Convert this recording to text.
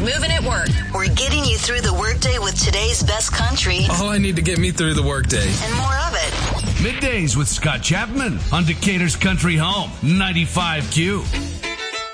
moving at work. We're getting you through the workday with today's best country. All I need to get me through the workday. And more of it. Middays with Scott Chapman on Decatur's Country Home, 95Q.